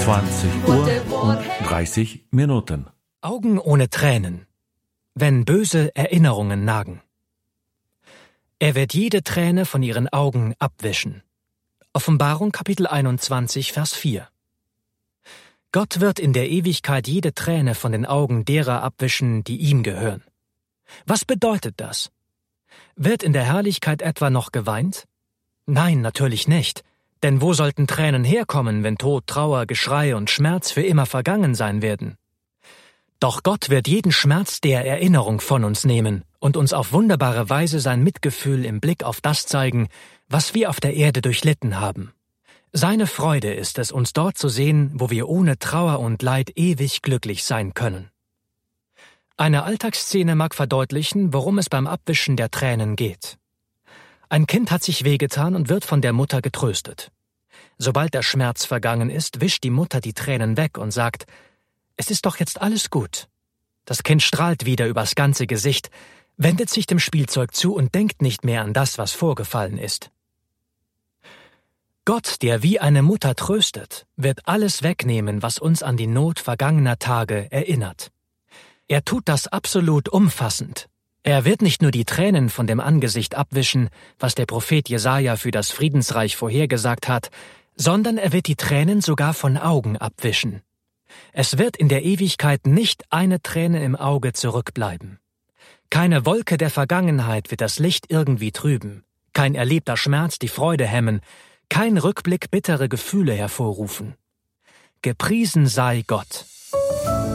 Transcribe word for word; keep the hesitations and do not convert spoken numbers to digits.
zwanzig Uhr und dreißig Minuten. Augen ohne Tränen, wenn böse Erinnerungen nagen. Er wird jede Träne von ihren Augen abwischen. Offenbarung Kapitel einundzwanzig, Vers vier. Gott wird in der Ewigkeit jede Träne von den Augen derer abwischen, die ihm gehören. Was bedeutet das? Wird in der Herrlichkeit etwa noch geweint? Nein, natürlich nicht. Denn wo sollten Tränen herkommen, wenn Tod, Trauer, Geschrei und Schmerz für immer vergangen sein werden? Doch Gott wird jeden Schmerz der Erinnerung von uns nehmen und uns auf wunderbare Weise sein Mitgefühl im Blick auf das zeigen, was wir auf der Erde durchlitten haben. Seine Freude ist es, uns dort zu sehen, wo wir ohne Trauer und Leid ewig glücklich sein können. Eine Alltagsszene mag verdeutlichen, worum es beim Abwischen der Tränen geht. Ein Kind hat sich wehgetan und wird von der Mutter getröstet. Sobald der Schmerz vergangen ist, wischt die Mutter die Tränen weg und sagt: »Es ist doch jetzt alles gut.« Das Kind strahlt wieder übers ganze Gesicht, wendet sich dem Spielzeug zu und denkt nicht mehr an das, was vorgefallen ist. Gott, der wie eine Mutter tröstet, wird alles wegnehmen, was uns an die Not vergangener Tage erinnert. Er tut das absolut umfassend. Er wird nicht nur die Tränen von dem Angesicht abwischen, was der Prophet Jesaja für das Friedensreich vorhergesagt hat, sondern er wird die Tränen sogar von Augen abwischen. Es wird in der Ewigkeit nicht eine Träne im Auge zurückbleiben. Keine Wolke der Vergangenheit wird das Licht irgendwie trüben, kein erlebter Schmerz die Freude hemmen, kein Rückblick bittere Gefühle hervorrufen. Gepriesen sei Gott!